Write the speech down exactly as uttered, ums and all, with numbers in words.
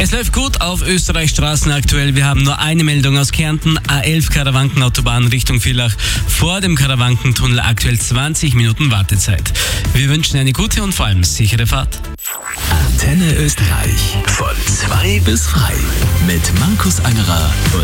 Es läuft gut auf Österreichs Straßen aktuell. Wir haben nur eine Meldung aus Kärnten. A elf Karawankenautobahn Richtung Villach. Vor dem Karawankentunnel aktuell zwanzig Minuten Wartezeit. Wir wünschen eine gute und vor allem sichere Fahrt. Antenne Österreich. Von zwei bis frei. Mit Markus Angerer und